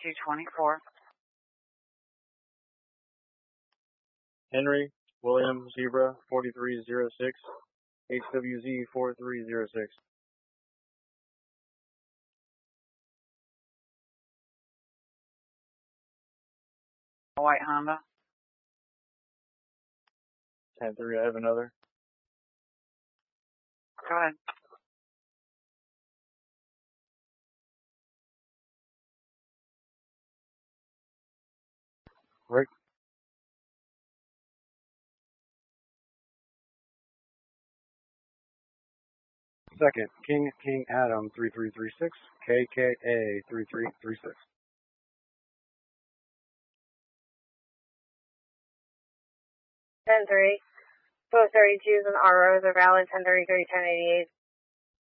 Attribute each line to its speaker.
Speaker 1: 224.
Speaker 2: Henry William Zebra 4306, HWZ 4306.
Speaker 1: White Honda.
Speaker 2: 10-3, I have another.
Speaker 1: Go ahead.
Speaker 2: Rick. Second, King Adam 3336, KKA 3336.
Speaker 3: 10-3. Both 32s and ROs are valid. 10-33, 1088.